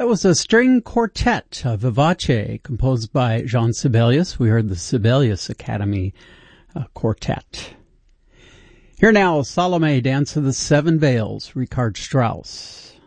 That was a string quartet, Vivace, composed by Jean Sibelius. We heard the Sibelius Academy Quartet. Here now, Salome, Dance of the Seven Veils, Richard Strauss.